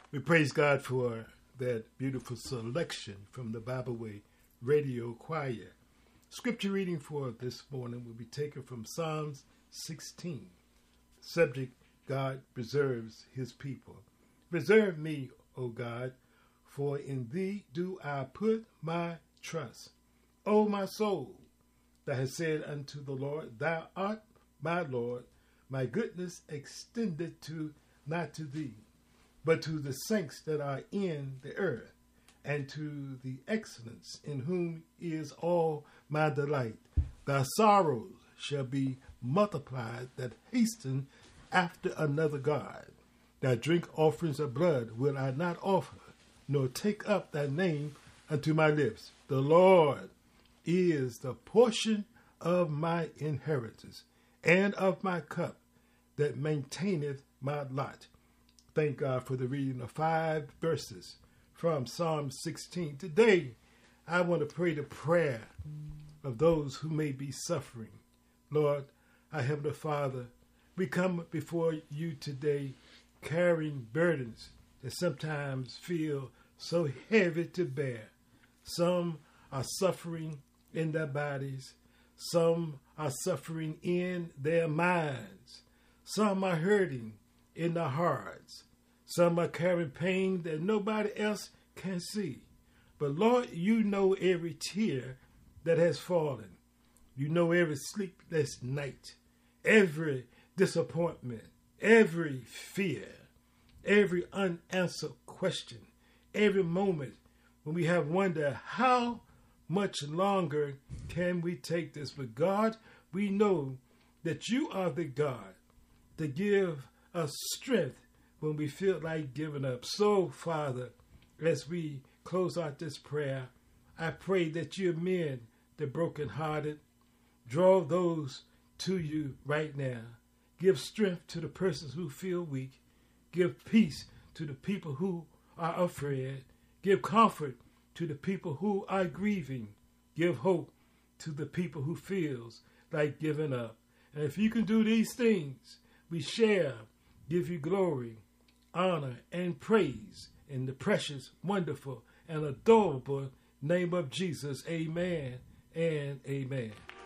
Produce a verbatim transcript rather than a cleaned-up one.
We praise God for that beautiful selection from the Bible Way Radio Choir. Scripture reading for this morning will be taken from Psalms sixteen. Subject, God preserves his people. Preserve me, O God, for in thee do I put my trust. O my soul, thou hast said unto the Lord, thou art my Lord. My goodness extended to not to thee, but to the saints that are in the earth, and to the excellence in whom is all my delight. Thy sorrows shall be multiplied that hasten after another God. Thy drink offerings of blood will I not offer, nor take up thy name unto my lips. The Lord is the portion of my inheritance, and of my cup that maintaineth my lot. Thank God for the reading of five verses from Psalm sixteen. Today, I want to pray the prayer of those who may be suffering. Lord, our Heavenly Father, we come before you today carrying burdens that sometimes feel so heavy to bear. Some are suffering in their bodies. Some are suffering in their minds. Some are hurting in their hearts. Some are carrying pain that nobody else can see. But Lord, you know every tear that has fallen. You know every sleepless night, every disappointment, every fear, every unanswered question, every moment when we have wondered how much longer can we take this. But God, we know that you are the God to give us strength when we feel like giving up. So, Father, as we close out this prayer, I pray that you mend the brokenhearted, draw those to you right now. Give strength to the persons who feel weak. Give peace to the people who are afraid. Give comfort to the people who are grieving. Give hope to the people who feels like giving up. And if you can do these things, we shall give you glory, honor, and praise in the precious, wonderful, and adorable name of Jesus. Amen and amen.